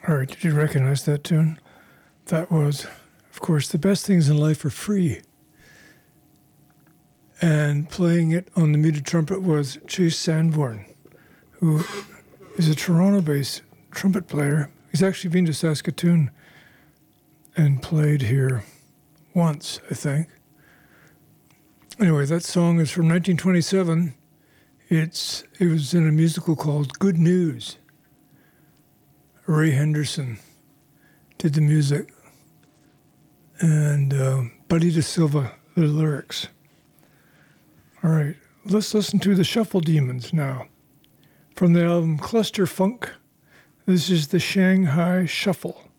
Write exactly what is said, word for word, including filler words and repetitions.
All right, did you recognize that tune? That was, of course, The Best Things in Life Are Free. And playing it on the muted trumpet was Chase Sanborn, who is a Toronto-based trumpet player. He's actually been to Saskatoon and played here once, I think. Anyway, that song is from nineteen twenty-seven. It's It was in a musical called Good News. Ray Henderson did the music, and uh, Buddy DeSilva the lyrics. All right, let's listen to the Shuffle Demons now. From the album Cluster Funk, this is the Shanghai Shuffle.